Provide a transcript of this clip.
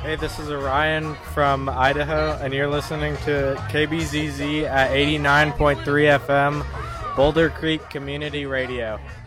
Hey, this is Orion from Idaho, and you're listening to KBZZ at 89.3 FM, Boulder Creek Community Radio.